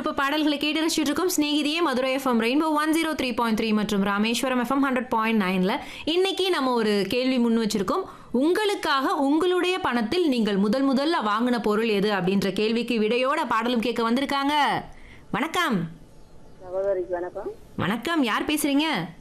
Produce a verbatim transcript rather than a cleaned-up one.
விருப்ப பாடல்களை கேட்டு ரசிச்சுட்டு இருக்கோம். ஸ்நேகிதியே Madurai FM rainbow one zero three point three மற்றும் ராமேஸ்வரம் எஃப்எம் ஹண்ட்ரட் பாயிண்ட் நைன்ல இன்னைக்கு நம்ம ஒரு கேள்வி முன் வச்சிருக்கோம். உங்களுக்காக உங்களுடைய பணத்தில் நீங்கள் முதல் முதல்ல வாங்கின பொருள் எது அப்படின்ற கேள்விக்கு விடையோட பாடலும் கேட்க வந்திருக்காங்க. வணக்கம். சகோதரிக்கு வணக்கம். வணக்கம், யார் பேசுறீங்க?